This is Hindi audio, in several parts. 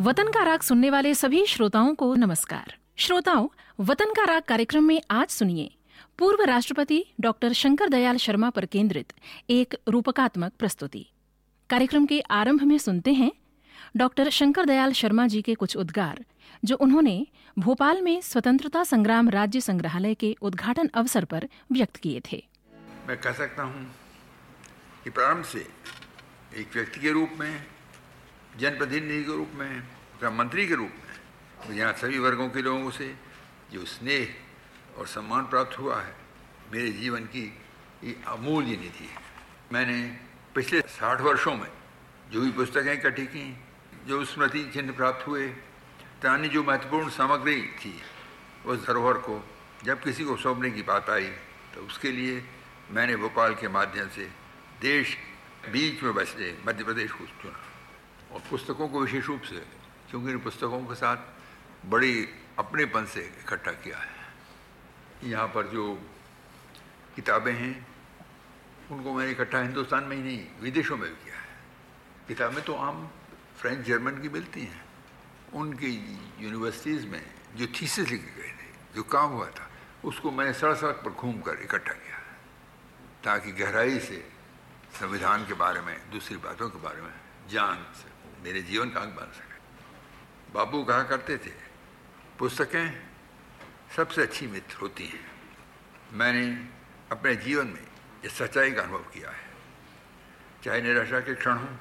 वतन का राग सुनने वाले सभी श्रोताओं को नमस्कार। श्रोताओं, वतन का राग कार्यक्रम में आज सुनिए पूर्व राष्ट्रपति डॉक्टर शंकर दयाल शर्मा पर केंद्रित एक रूपकात्मक प्रस्तुति। कार्यक्रम के आरंभ में सुनते हैं डॉक्टर शंकर दयाल शर्मा जी के कुछ उद्गार जो उन्होंने भोपाल में स्वतंत्रता संग्राम राज्य संग्रहालय के उद्घाटन अवसर पर व्यक्त किए थे। मैं कह सकता हूँ कि प्रारंभ से एक व्यक्ति के रूप में, जनप्रतिनिधि के रूप में, मंत्री के रूप में मुझे यहाँ सभी वर्गों के लोगों से जो स्नेह और सम्मान प्राप्त हुआ है, मेरे जीवन की ये अमूल्य निधि है। मैंने पिछले 60 वर्षों में जो भी पुस्तकें इकट्ठी की, जो स्मृति चिन्ह प्राप्त हुए, अन्य जो महत्वपूर्ण सामग्री थी, उस धरोहर को जब किसी को सौंपने की बात आई तो उसके लिए मैंने भोपाल के माध्यम से देश बीच में बसते मध्य प्रदेश को चुना और पुस्तकों को विशेष रूप से, क्योंकि इन पुस्तकों के साथ बड़ी अपनेपन से इकट्ठा किया है। यहाँ पर जो किताबें हैं उनको मैंने इकट्ठा हिंदुस्तान में ही नहीं, विदेशों में भी किया है। किताबें तो आम फ्रेंच जर्मन की मिलती हैं, उनकी यूनिवर्सिटीज़ में जो थीसिस लिखे गए थे, जो काम हुआ था, उसको मैंने सड़क सड़क पर घूम कर इकट्ठा किया है ताकि गहराई से संविधान के बारे में, दूसरी बातों के बारे में जान से मेरे जीवन का अंग बन सके। बाबू कहा करते थे, पुस्तकें सबसे अच्छी मित्र होती हैं। मैंने अपने जीवन में इस सच्चाई का अनुभव किया है, चाहे निराशा के क्षण हों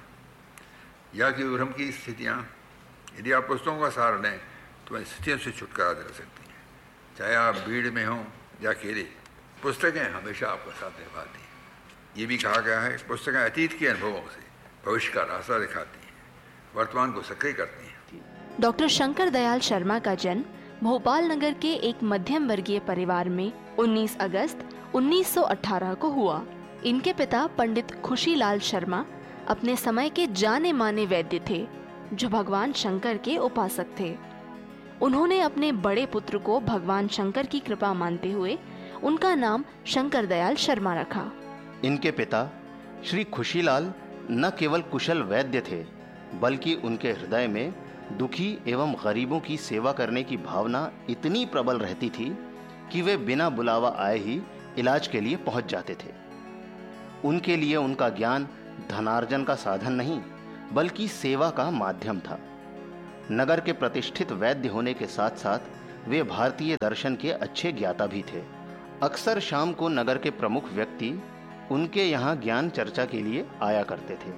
या कि विभ्रम की स्थितियाँ। यदि आप पुस्तकों का सहारा लें तो इन स्थितियों से छुटकारा दिला सकती हैं। चाहे आप भीड़ में हों या अकेले, पुस्तकें हमेशा आपका साथ निभाती हैं। ये भी कहा गया है, पुस्तकें अतीत के अनुभवों से भविष्य का रास्ता दिखाती हैं, वर्तमान को सक्रिय करती हैं। डॉक्टर शंकर दयाल शर्मा का जन्म भोपाल नगर के एक मध्यम वर्गीय परिवार में 19 अगस्त 1918 को हुआ। इनके पिता पंडित खुशीलाल शर्मा अपने समय के जाने माने वैद्य थे जो भगवान शंकर के उपासक थे। उन्होंने अपने बड़े पुत्र को भगवान शंकर की कृपा मानते हुए उनका नाम शंकर दयाल शर्मा रखा। इनके पिता श्री खुशीलाल न केवल कुशल वैद्य थे, बल्कि उनके हृदय में दुखी एवं गरीबों की सेवा करने की भावना इतनी प्रबल रहती थी कि वे बिना बुलावा आए ही इलाज के लिए पहुंच जाते थे। उनके लिए उनका ज्ञान धनार्जन का साधन नहीं, बल्कि सेवा का माध्यम था। नगर के प्रतिष्ठित वैद्य होने के साथ साथ वे भारतीय दर्शन के अच्छे ज्ञाता भी थे। अक्सर शाम को नगर के प्रमुख व्यक्ति उनके यहाँ ज्ञान चर्चा के लिए आया करते थे।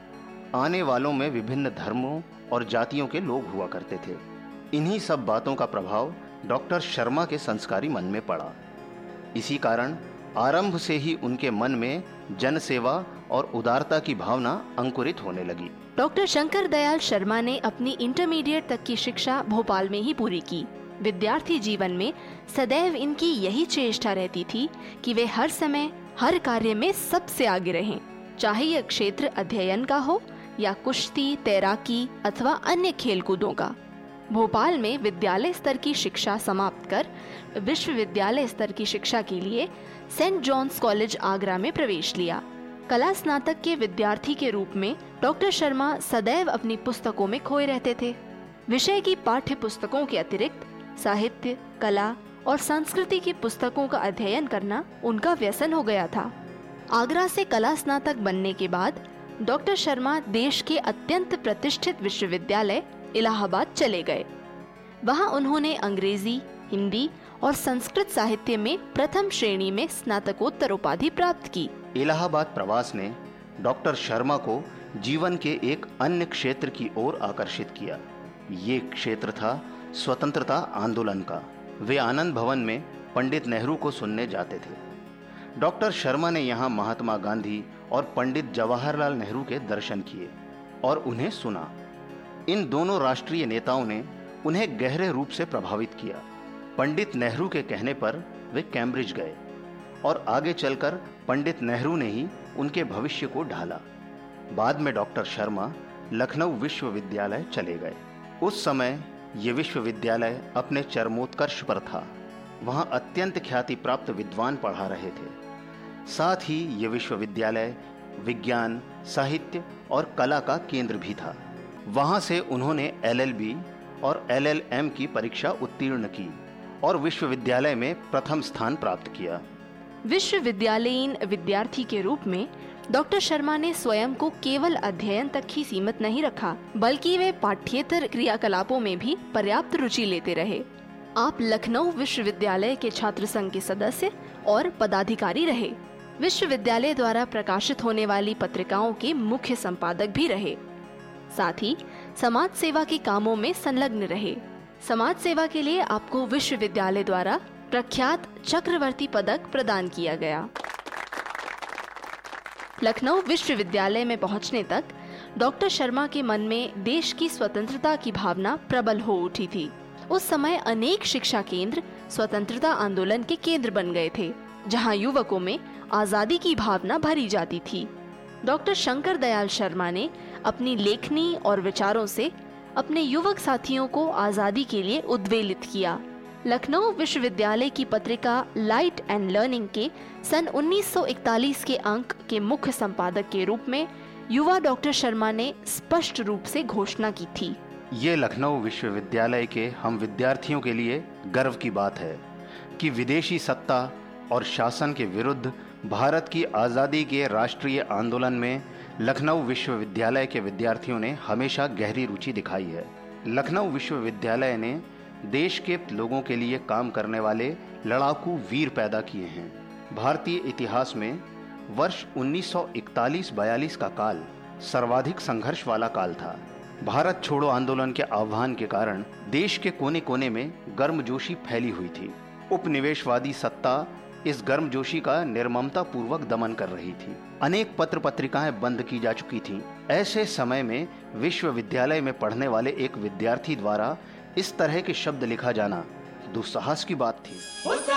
आने वालों में विभिन्न धर्मों और जातियों के लोग हुआ करते थे। इन्हीं सब बातों का प्रभाव डॉक्टर शर्मा के संस्कारी मन में पड़ा। इसी कारण आरंभ से ही उनके मन में जनसेवा और उदारता की भावना अंकुरित होने लगी। डॉक्टर शंकर दयाल शर्मा ने अपनी इंटरमीडिएट तक की शिक्षा भोपाल में ही पूरी की। विद्यार्थी जीवन में सदैव इनकी यही चेष्टा रहती थी कि वे हर समय हर कार्य में सबसे आगे रहें, चाहे यह क्षेत्र अध्ययन का हो या कुश्ती, तैराकी अथवा अन्य खेलकूदों का। भोपाल में विद्यालय स्तर की शिक्षा समाप्त कर विश्वविद्यालय स्तर की शिक्षा के लिए सेंट जॉन्स कॉलेज आगरा में प्रवेश लिया। कला स्नातक के विद्यार्थी के रूप में डॉक्टर शर्मा सदैव अपनी पुस्तकों में खोए रहते थे। विषय की पाठ्य पुस्तकों के अतिरिक्त साहित्य, कला और संस्कृति की पुस्तकों का अध्ययन करना उनका व्यसन हो गया था। आगरा से कला स्नातक बनने के बाद डॉक्टर शर्मा देश के अत्यंत प्रतिष्ठित विश्वविद्यालय इलाहाबाद चले गए। वहां उन्होंने अंग्रेजी, हिंदी और संस्कृत साहित्य में प्रथम श्रेणी में स्नातकोत्तर उपाधि प्राप्त की। इलाहाबाद प्रवास ने डॉक्टर शर्मा को जीवन के एक अन्य क्षेत्र की ओर आकर्षित किया। ये क्षेत्र था स्वतंत्रता आंदोलन का। वे आनंद भवन में पंडित नेहरू को सुनने जाते थे। डॉक्टर शर्मा ने यहाँ महात्मा गांधी और पंडित जवाहरलाल नेहरू के दर्शन किए और उन्हें सुना। इन दोनों राष्ट्रीय नेताओं ने उन्हें गहरे रूप से प्रभावित किया। पंडित नेहरू के कहने पर वे कैम्ब्रिज गए और आगे चलकर पंडित नेहरू ने ही उनके भविष्य को ढाला। बाद में डॉक्टर शर्मा लखनऊ विश्वविद्यालय चले गए। उस समय ये विश्वविद्यालय अपने चरमोत्कर्ष पर था। वहाँ अत्यंत ख्याति प्राप्त विद्वान पढ़ा रहे थे। साथ ही ये विश्वविद्यालय विज्ञान, साहित्य और कला का केंद्र भी था। वहां से उन्होंने LLB और LLM की परीक्षा उत्तीर्ण की और विश्वविद्यालय में प्रथम स्थान प्राप्त किया। विश्वविद्यालयीन विद्यार्थी के रूप में डॉक्टर शर्मा ने स्वयं को केवल अध्ययन तक ही सीमित नहीं रखा, बल्कि वे पाठ्येतर क्रियाकलापों में भी पर्याप्त रुचि लेते रहे। आप लखनऊ विश्वविद्यालय के छात्र संघ के सदस्य और पदाधिकारी रहे। विश्वविद्यालय द्वारा प्रकाशित होने वाली पत्रिकाओं के मुख्य संपादक भी रहे। साथ ही समाज सेवा के कामों में संलग्न रहे। समाज सेवा के लिए आपको विश्वविद्यालय द्वारा प्रख्यात चक्रवर्ती पदक प्रदान किया गया। लखनऊ विश्वविद्यालय में पहुंचने तक डॉक्टर शर्मा के मन में देश की स्वतंत्रता की भावना प्रबल हो उठी थी। उस समय अनेक शिक्षा केंद्र स्वतंत्रता आंदोलन के केंद्र बन गए थे, जहां युवकों में आजादी की भावना भरी जाती थी। डॉक्टर शंकर दयाल शर्मा ने अपनी लेखनी और विचारों से अपने युवक साथियों को आजादी के लिए उद्वेलित किया। लखनऊ विश्वविद्यालय की पत्रिका लाइट एंड लर्निंग के सन 1941 के अंक के मुख्य संपादक के रूप में युवा डॉक्टर शर्मा ने स्पष्ट रूप से घोषणा की थी। ये लखनऊ विश्वविद्यालय के हम विद्यार्थियों के लिए गर्व की बात है कि विदेशी सत्ता और शासन के विरुद्ध भारत की आज़ादी के राष्ट्रीय आंदोलन में लखनऊ विश्वविद्यालय के विद्यार्थियों ने हमेशा गहरी रुचि दिखाई है। लखनऊ विश्वविद्यालय ने देश के लोगों के लिए काम करने वाले लड़ाकू वीर पैदा किए हैं। भारतीय इतिहास में वर्ष 1941-42 का काल सर्वाधिक संघर्ष वाला काल था। भारत छोड़ो आंदोलन के आह्वान के कारण देश के कोने कोने में गर्मजोशी फैली हुई थी। उपनिवेशवादी सत्ता इस गर्मजोशी का निर्ममता पूर्वक दमन कर रही थी। अनेक पत्र पत्रिकाएं बंद की जा चुकी थीं। ऐसे समय में विश्वविद्यालय में पढ़ने वाले एक विद्यार्थी द्वारा इस तरह के शब्द लिखा जाना दुस्साहस की बात थी।